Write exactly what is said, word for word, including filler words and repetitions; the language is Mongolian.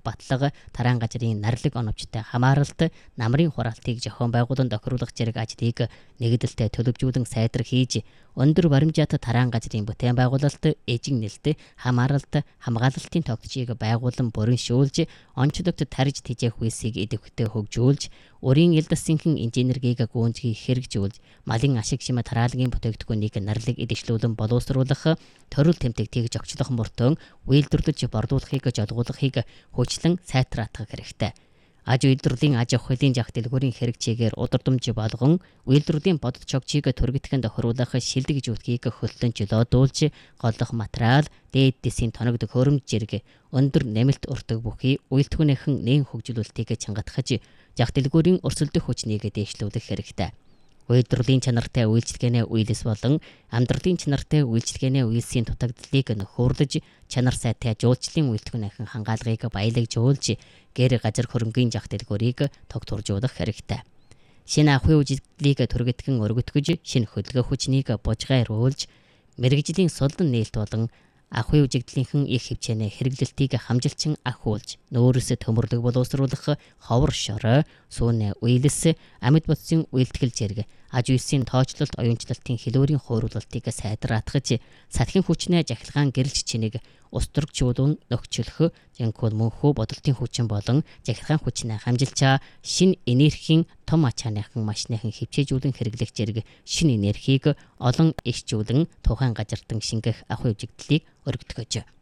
дэх батлага тараан газрын нарлаг оновчтой хамааралт намрын хураалтыг зохион байгуулан тохируулах зэрэг ажлыг нэгдэлтэй төлөвжүүлэн сайдар хийж өндөр баримжаатай тараан газрын бүтээн байгуулалт эжин нэлт хамааралт хамгаалалтын тогтцыг байгуулан бүрэншүүлж онцлогт тарж тижээх үйлсийг идэвхтэй хөгжүүлж урийн ил дасынхан инженергийг гүнзгий хэрэгжүүлж малын ашиг шимэ тараалгийн бүтээгдэхүүнийг нарлаг идэвшлүүлэн боловсруулах төрөл тэмдэгтийг зохицлох мөртөө үйлдвэрлэж борлуулахыг жолгуулахыг хүчлэн сайтраатгах хэрэгтэй. Аж үйлдвэрлэлийн аж ахуй хөлийн зах дэлгүүрийн хэрэгцээгээр удирдамж болгон үйлдвэрлэлийн бодит чогчийг төрөгдөнд тохируулах шилдэг жүлгийг хөлтөн жолоодуулж голлох материал, дээд дэсийн тоног төхөөрөмж зэрэг өндөр нэмэлт өртөг бүхий үйлдвэрийнхэн нээн хөгжүүлэлтийг чангатгаж зах дэлгүүрийн өрсөлдөх хүчнийг дээшлүүлэх хэрэгтэй. Үйлдвэрлэлийн чанартай үйлчилгээний үйлс болон амьдралын чанартай үйлчилгээний үйлсийн дутагдлыг нөхөрлөж чанар сайтай жуулчлалын үйлдвэрийнхэн хангаалгыг баялагжуулж гэр газар хөрөнгийн зах дэлгүүрийг тогтворжуулах хэрэгтэй. Шинэ ахуй үйлчлэлийг төрөгдгөн өргөтгөж шинэ хөдөлгөөн хүчнийг бужгааруулж мэрэгжлийн сулдан нээлт болон ахуй үйлчлэлийнхэн их хэмжээний хэрэглэлтийг хамжилчин ахиулж нөөрэс төмөрлөг боловсруулах ховор шорой сүүнэ үйлс амьд бодисын үйлдэл зэрэг аж үйлсийн тооцоололт оюунчлалтын хэлбэрийн хууруулалтыг сайдраатгаж салхин хүчнээ жахилгаан гэрэлж чинийг устөргжүүлэн нөхцөлөх янкул мөнхөө бодолтын хүчин болон жахилгаан хүчнээ хамжилчаа шин энергийн том ачааныхан машиныхан хөвчээжүүлэн хэрэглэх зэрэг шин энергийг олон ишжүүлэн тухайн газартан шингэх ахуй үйлчлэлийг өргөдгөж